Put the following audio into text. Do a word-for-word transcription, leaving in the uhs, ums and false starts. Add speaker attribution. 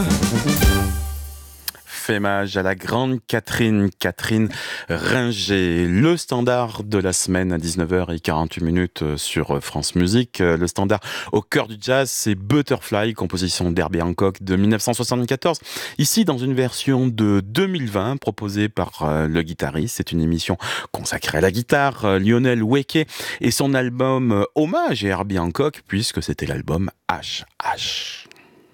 Speaker 1: Hommage à la grande Catherine, Catherine Ringer. Le standard de la semaine à dix-neuf heures quarante-huit sur France Musique. Le standard au cœur du jazz, c'est Butterfly, composition d'Herbie Hancock de mille neuf cent soixante-quatorze. Ici, dans une version de deux mille vingt, proposée par le guitariste. C'est une émission consacrée à la guitare, Lionel Weke, et son album Hommage à Herbie Hancock, puisque c'était l'album H H.